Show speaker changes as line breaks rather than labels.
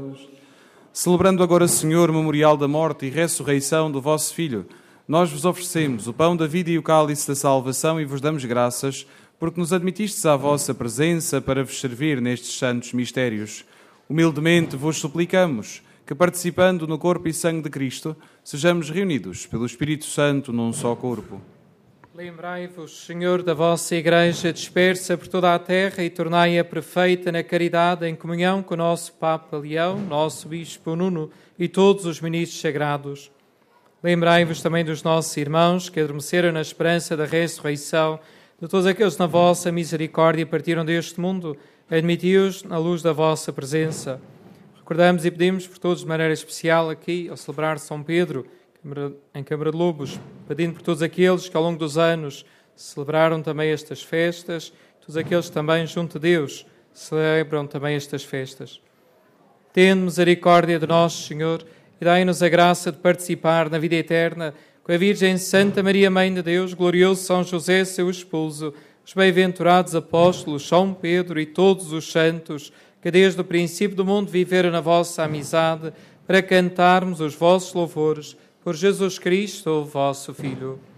Celebrando agora, Senhor, o memorial da morte e ressurreição do vosso Filho, nós vos oferecemos o pão da vida e o cálice da salvação e vos damos graças, porque nos admitistes à vossa presença para vos servir nestes santos mistérios. Humildemente vos suplicamos que, participando no corpo e sangue de Cristo, sejamos reunidos pelo Espírito Santo num só corpo.
Lembrai-vos, Senhor, da vossa Igreja dispersa por toda a terra e tornai-a perfeita na caridade, em comunhão com o nosso Papa Leão, nosso Bispo Nuno e todos os ministros sagrados. Lembrai-vos também dos nossos irmãos que adormeceram na esperança da ressurreição, de todos aqueles que na vossa misericórdia partiram deste mundo, admiti-os na luz da vossa presença. Recordamos e pedimos por todos de maneira especial aqui, ao celebrar São Pedro, em Câmara de Lobos, pedindo por todos aqueles que ao longo dos anos celebraram também estas festas, todos aqueles que também, junto de Deus, celebram também estas festas. Tende misericórdia de nós, Senhor, e dai-nos a graça de participar na vida eterna com a Virgem Santa Maria, Mãe de Deus, glorioso São José, seu esposo, os bem-aventurados apóstolos, São Pedro e todos os santos, que desde o princípio do mundo viveram na vossa amizade, para cantarmos os vossos louvores, por Jesus Cristo, o vosso Filho.